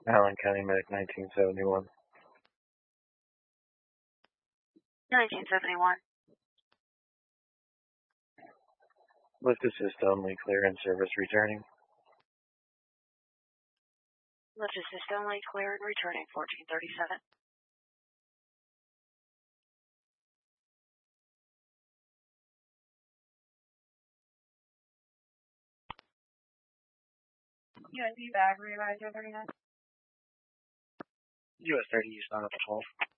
Allen County Medic 1971. 1971. Lift assist only, clear in service returning. Lift assist only, clear and returning 1437. USD bag, revised 39. US 30 East on a patrol.